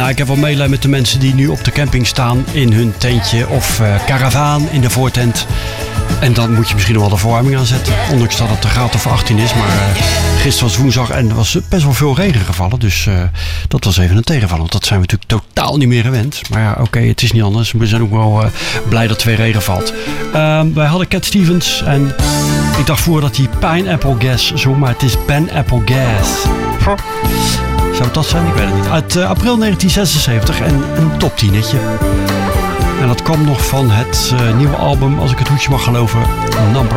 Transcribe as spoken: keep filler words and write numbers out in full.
Nou, ik heb wel meelij met de mensen die nu op de camping staan in hun tentje of uh, karavaan in de voortent. En dan moet je misschien nog wel de verwarming aanzetten. Ondanks dat het een graad of achttien is. Maar uh, gisteren was woensdag en er was best wel veel regen gevallen. Dus uh, dat was even een tegenvaller. Want dat zijn we natuurlijk totaal niet meer gewend. Maar ja, oké, okay, het is niet anders. We zijn ook wel uh, blij dat er weer regen valt. Uh, wij hadden Cat Stevens. En ik dacht voor dat hij Pineapple Gas zong. Maar het is Ben Apple Gas. Huh. Zou het dat zijn? Ik weet het niet. Uit uh, april negentien zesenzeventig. En een top tienetje. En dat kwam nog van het uh, nieuwe album, als ik het hoedje mag geloven, Number